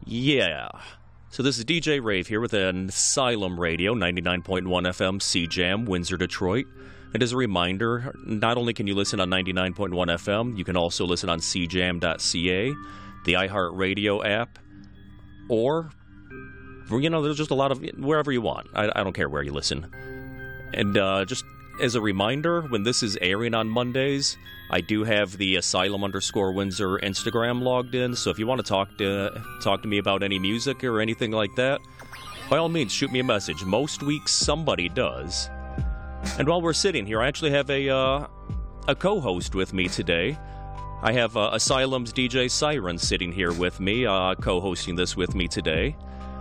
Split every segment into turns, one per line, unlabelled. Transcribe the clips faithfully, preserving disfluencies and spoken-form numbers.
Yeah. So this is D J Rave here with an Asylum Radio, ninety-nine point one F M, C Jam, Windsor, Detroit. And as a reminder, not only can you listen on ninety-nine point one F M, you can also listen on c jam dot c a, the iHeartRadio app, or, you know, there's just a lot of, wherever you want. I, I don't care where you listen. And uh, just as a reminder, when this is airing on Mondays, I do have the Asylum underscore Windsor Instagram logged in, so if you want to talk to talk to me about any music or anything like that, by all means, shoot me a message. Most weeks, somebody does. And while we're sitting here, I actually have a uh, a co-host with me today. I have uh, Asylum's D J Siren sitting here with me, uh, co-hosting this with me today.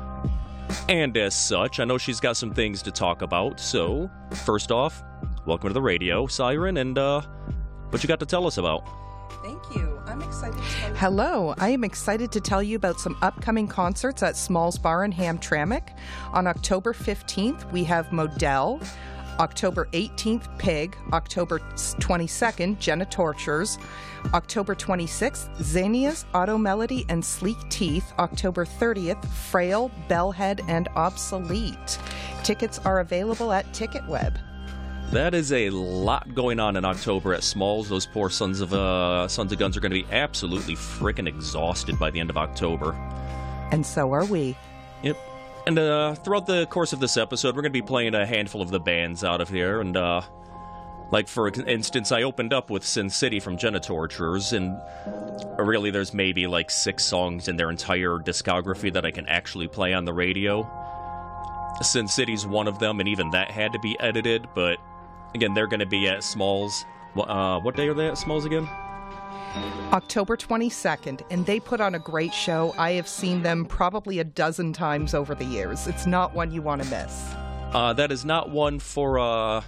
And as such, I know she's got some things to talk about, so first off, welcome to the radio, Siren, and uh, what you got to tell us about?
Thank you. I'm excited to tell you.
Hello. I am excited to tell you about some upcoming concerts at Smalls Bar in Hamtramck. On October fifteenth, we have Modell. October eighteenth, Pig. October twenty-second, Jenna Tortures. October twenty-sixth, Xenia's, Auto Melody, and Sleek Teeth. October thirtieth, Frail, Bellhead, and Obsolete. Tickets are available at TicketWeb.
That is a lot going on in October at Smalls. Those poor sons of uh, sons of guns are going to be absolutely frickin' exhausted by the end of October.
And so are we.
Yep. And uh, throughout the course of this episode, we're going to be playing a handful of the bands out of here. And, uh, like, for instance, I opened up with Sin City from Jenna Torturers, and really there's maybe, like, six songs in their entire discography that I can actually play on the radio. Sin City's one of them, and even that had to be edited, but, again, they're going to be at Smalls. Uh, what day are they at Smalls again?
October twenty-second, and they put on a great show. I have seen them probably a dozen times over the years. It's not one you want to miss.
Uh, that is not one for uh,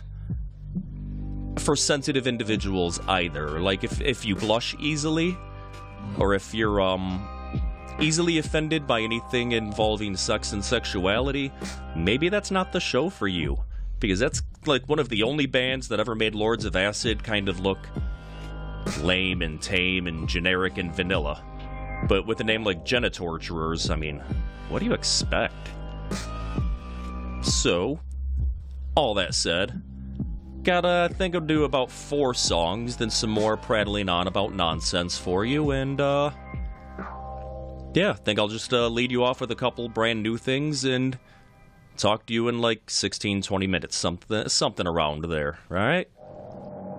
for sensitive individuals either. Like if if you blush easily, or if you're um easily offended by anything involving sex and sexuality, maybe that's not the show for you, because that's like one of the only bands that ever made Lords of Acid kind of look lame and tame and generic and vanilla. But with a name like Jenna Torturers, I mean, what do you expect? So, all that said, gotta think I'll do about four songs, then some more prattling on about nonsense for you, and, uh, yeah, think I'll just uh, lead you off with a couple brand new things and talk to you in like sixteen, twenty minutes, something, something around there, alright?